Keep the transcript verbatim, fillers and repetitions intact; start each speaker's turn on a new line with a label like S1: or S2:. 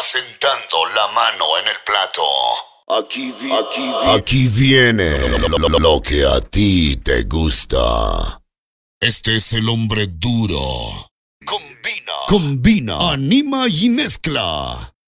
S1: asentando la mano en el plato.
S2: Aquí, vi aquí, vi aquí viene lo, lo, lo que a ti te gusta. Este es el hombre duro.
S1: Combina.
S2: Combina, anima y mezcla.